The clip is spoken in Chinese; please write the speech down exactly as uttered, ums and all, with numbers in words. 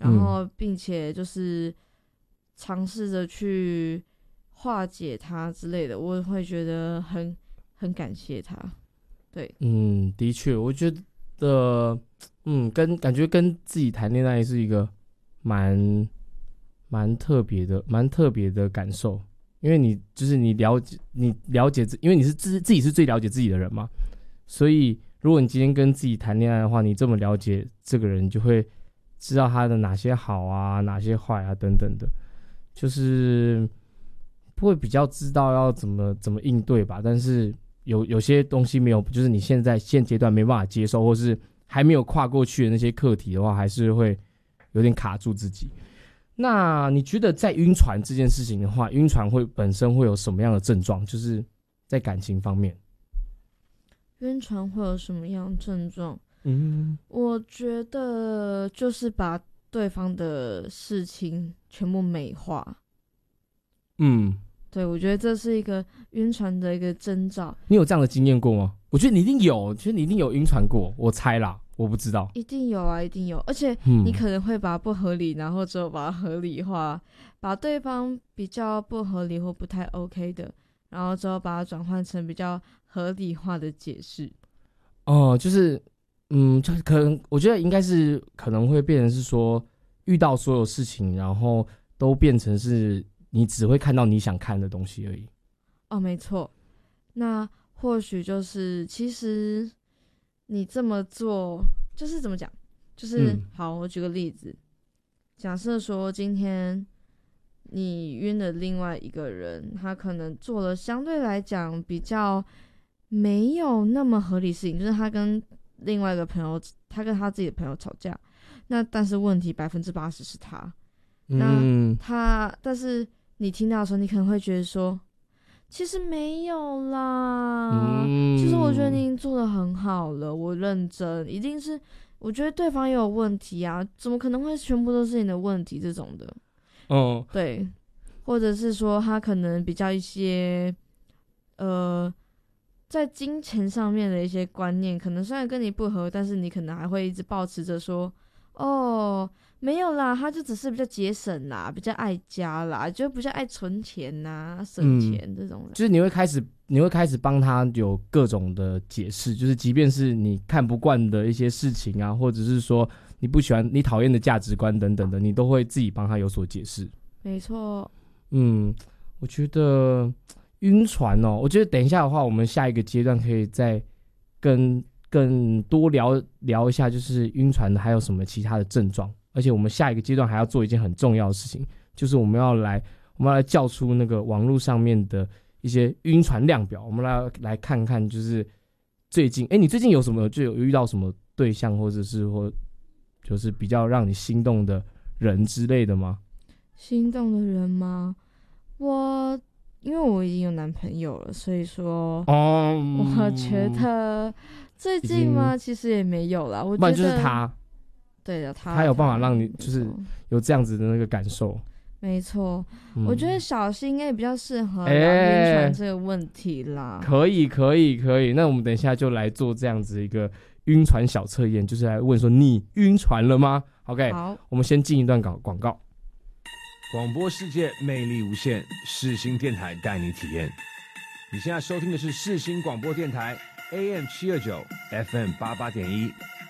然后并且就是尝试着去化解它之类的，我会觉得很很感谢他。对， 嗯，的确，我觉得，嗯，跟感觉跟自己谈恋爱是一个蛮蛮特别的、蛮特别的感受，因为你就是你了解，你了解自，因为你是自自己是最了解自己的人嘛，所以如果你今天跟自己谈恋爱的话，你这么了解这个人，你就会知道他的哪些好啊，哪些坏啊，等等的，就是会比较知道要怎么怎么应对吧。但是有有些东西没有，就是你现在现阶段没办法接受，或是还没有跨过去的那些课题的话，还是会有点卡住自己。那你觉得在晕船这件事情的话，晕船会本身会有什么样的症状？就是在感情方面， 晕船会有什么样的症状？ 嗯， 我觉得就是把对方的事情全部美化。 嗯， 对，我觉得这是一个晕船的一个征兆。 你有这样的经验过吗？我觉得你一定有，我觉得你一定有晕船过，我猜啦，我不知道。 一定有啊，一定有，而且你可能会把不合理，然后之后把它合理化，把对方比较不合理或不太 OK 的，然后之后把它转换成比较合理化的解释。 哦，就是，嗯，就可能我觉得应该是可能会变成是说，遇到所有事情，然后都变成是你只会看到你想看的东西而已。 哦，没错。那或许就是其实你这么做就是怎么讲，就是、嗯、好，我举个例子，假设说今天你晕了另外一个人，他可能做了相对来讲比较没有那么合理事情，就是他跟另外一个朋友，他跟他自己的朋友吵架，那但是问题百分之八十是他，那他但是你听到的时候，你可能会觉得说，其实没有啦，嗯、其实我觉得你已经做得很好了，我认真，一定是我觉得对方也有问题啊，怎么可能会全部都是你的问题这种的？ 哦， 对，或者是说他可能比较一些呃。在金钱上面的一些观念，可能虽然跟你不合，但是你可能还会一直抱持着说，哦，没有啦，他就只是比较节省啦，比较爱家啦，就比较爱存钱呐、省钱这种的、嗯。 就是你会开始，你会开始帮他有各种的解释，就是即便是你看不惯的一些事情啊，或者是说你不喜欢、你讨厌的价值观等等的，你都会自己帮他有所解释。 没错。 嗯，我觉得。晕船哦，我觉得等一下的话，我们下一个阶段可以再跟更多聊聊一下，就是晕船的还有什么其他的症状。而且我们下一个阶段还要做一件很重要的事情，就是我们要来我们要来叫出那个网络上面的一些晕船量表，我们来来看看，就是最近，哎，你最近有什么就有遇到什么对象，或者是或就是比较让你心动的人之类的吗？ 心动的人吗？我。因为我已经有男朋友了，所以说，哦，我觉得最近嘛，其实也没有啦。我觉得就是他， 对的，他他有办法让你就是有这样子的那个感受。 没错，嗯、我觉得小新应该也比较适合聊晕船这个问题啦、 欸。可以，可以，可以。那我们等一下就来做这样子一个晕船小测验，就是来问说你晕船了吗 ？OK， 好，我们先进一段广告。 广播世界魅力无限，世新电台带你体验。你现在收听的是世新广播电台 A M 七二九 F M 八八点一，